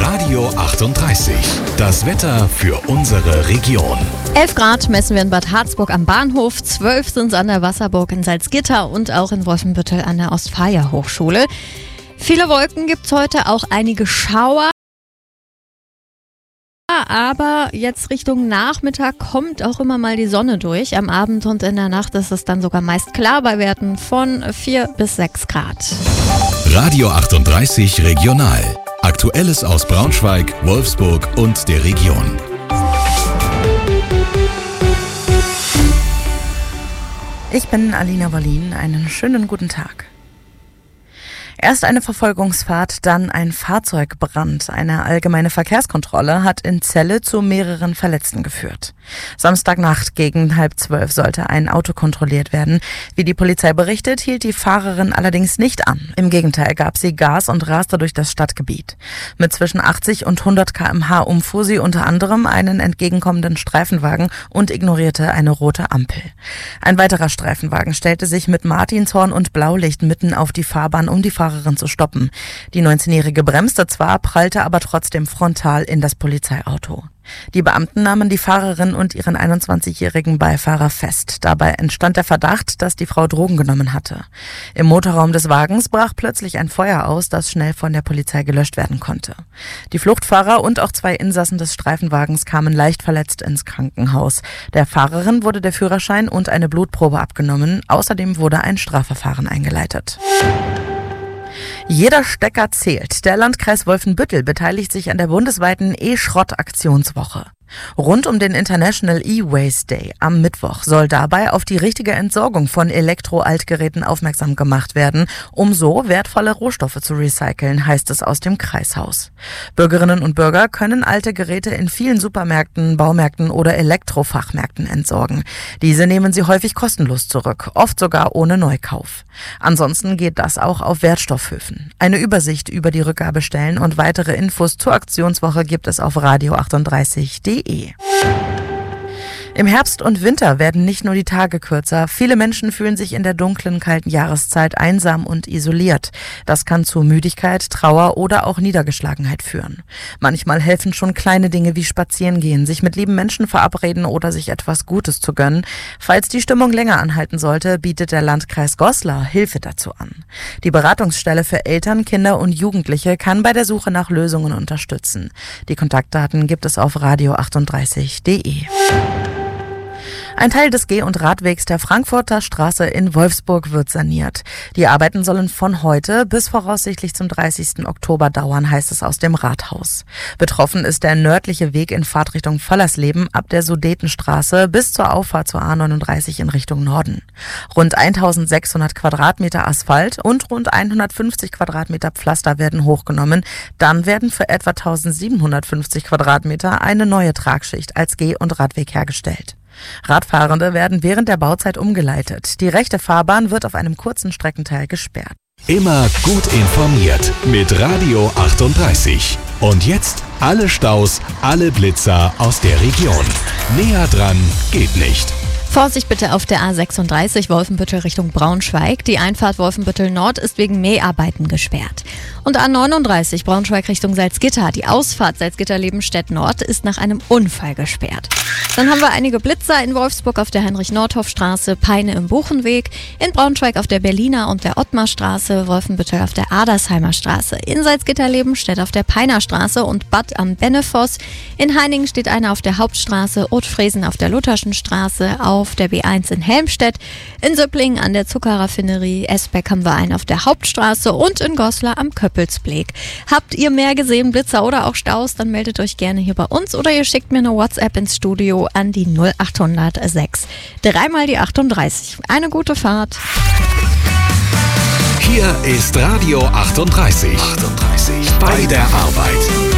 Radio 38. Das Wetter für unsere Region. 11 Grad messen wir in Bad Harzburg am Bahnhof, 12 sind es an der Wasserburg in Salzgitter und auch in Wolfenbüttel an der Ostfalia-Hochschule. Viele Wolken gibt es heute, auch einige Schauer. Aber jetzt Richtung Nachmittag kommt auch immer mal die Sonne durch. Am Abend und in der Nacht ist es dann sogar meist klar bei Werten von 4 bis 6 Grad. Radio 38 Regional. Aktuelles aus Braunschweig, Wolfsburg und der Region. Ich bin Alina Wollin. Einen schönen guten Tag. Erst eine Verfolgungsfahrt, dann ein Fahrzeugbrand. Eine allgemeine Verkehrskontrolle hat in Celle zu mehreren Verletzten geführt. Samstagnacht gegen 11:30 sollte ein Auto kontrolliert werden. Wie die Polizei berichtet, hielt die Fahrerin allerdings nicht an. Im Gegenteil gab sie Gas und raste durch das Stadtgebiet. Mit zwischen 80 und 100 km/h umfuhr sie unter anderem einen entgegenkommenden Streifenwagen und ignorierte eine rote Ampel. Ein weiterer Streifenwagen stellte sich mit Martinshorn und Blaulicht mitten auf die Fahrbahn, um die Fahrerin zu stoppen. Die 19-Jährige bremste zwar, prallte aber trotzdem frontal in das Polizeiauto. Die Beamten nahmen die Fahrerin und ihren 21-jährigen Beifahrer fest. Dabei entstand der Verdacht, dass die Frau Drogen genommen hatte. Im Motorraum des Wagens brach plötzlich ein Feuer aus, das schnell von der Polizei gelöscht werden konnte. Die Fluchtfahrer und auch 2 Insassen des Streifenwagens kamen leicht verletzt ins Krankenhaus. Der Fahrerin wurde der Führerschein und eine Blutprobe abgenommen. Außerdem wurde ein Strafverfahren eingeleitet. Jeder Stecker zählt. Der Landkreis Wolfenbüttel beteiligt sich an der bundesweiten E-Schrott-Aktionswoche. Rund um den International E-Waste Day am Mittwoch soll dabei auf die richtige Entsorgung von Elektro-Altgeräten aufmerksam gemacht werden, um so wertvolle Rohstoffe zu recyceln, heißt es aus dem Kreishaus. Bürgerinnen und Bürger können alte Geräte in vielen Supermärkten, Baumärkten oder Elektrofachmärkten entsorgen. Diese nehmen sie häufig kostenlos zurück, oft sogar ohne Neukauf. Ansonsten geht das auch auf Wertstoffhöfen. Eine Übersicht über die Rückgabestellen und weitere Infos zur Aktionswoche gibt es auf radio38.de. Im Herbst und Winter werden nicht nur die Tage kürzer. Viele Menschen fühlen sich in der dunklen, kalten Jahreszeit einsam und isoliert. Das kann zu Müdigkeit, Trauer oder auch Niedergeschlagenheit führen. Manchmal helfen schon kleine Dinge wie Spazierengehen, sich mit lieben Menschen verabreden oder sich etwas Gutes zu gönnen. Falls die Stimmung länger anhalten sollte, bietet der Landkreis Goslar Hilfe dazu an. Die Beratungsstelle für Eltern, Kinder und Jugendliche kann bei der Suche nach Lösungen unterstützen. Die Kontaktdaten gibt es auf radio38.de. Ein Teil des Geh- und Radwegs der Frankfurter Straße in Wolfsburg wird saniert. Die Arbeiten sollen von heute bis voraussichtlich zum 30. Oktober dauern, heißt es aus dem Rathaus. Betroffen ist der nördliche Weg in Fahrtrichtung Völlersleben ab der Sudetenstraße bis zur Auffahrt zur A39 in Richtung Norden. Rund 1600 Quadratmeter Asphalt und rund 150 Quadratmeter Pflaster werden hochgenommen. Dann werden für etwa 1750 Quadratmeter eine neue Tragschicht als Geh- und Radweg hergestellt. Radfahrende werden während der Bauzeit umgeleitet. Die rechte Fahrbahn wird auf einem kurzen Streckenteil gesperrt. Immer gut informiert mit Radio 38. Und jetzt alle Staus, alle Blitzer aus der Region. Näher dran geht nicht. Vorsicht bitte auf der A36 Wolfenbüttel Richtung Braunschweig. Die Einfahrt Wolfenbüttel Nord ist wegen Mäharbeiten gesperrt. Und A39 Braunschweig Richtung Salzgitter. Die Ausfahrt Salzgitter-Lebenstedt Nord ist nach einem Unfall gesperrt. Dann haben wir einige Blitzer in Wolfsburg auf der Heinrich-Nordhoff-Straße, Peine im Buchenweg, in Braunschweig auf der Berliner und der Ottmar-Straße, Wolfenbüttel auf der Adersheimer Straße, in Salzgitter-Lebenstedt auf der Peiner Straße und Bad am Bennefoss. In Heiningen steht einer auf der Hauptstraße, Ottfriesen auf der Lutherschen Straße, auf der B1 in Helmstedt, in Söpplingen an der Zuckerraffinerie, Esbeck haben wir einen auf der Hauptstraße und in Goslar am Köppelsbeek. Habt ihr mehr gesehen, Blitzer oder auch Staus, dann meldet euch gerne hier bei uns oder ihr schickt mir eine WhatsApp ins Studio an die 0800 6 3 mal die 38. Eine gute Fahrt. Hier ist Radio 38. Bei der Arbeit.